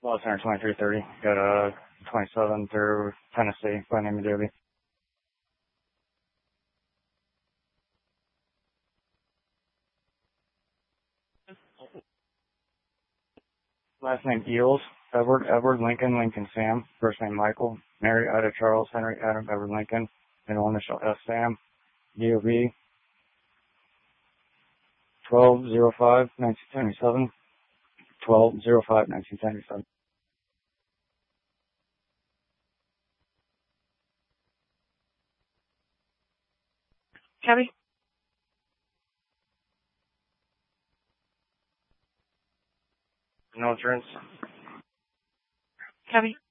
Lost Center 2330. Got 27 through Tennessee by the name of Doobie. Last name Eels. Edward Lincoln Sam. First name Michael. Mary Ida Charles Henry Adam Edward Lincoln. Middle initial S Sam. DOB 12/05/1977. 12/05/1977. Cabby? No insurance. Cabby?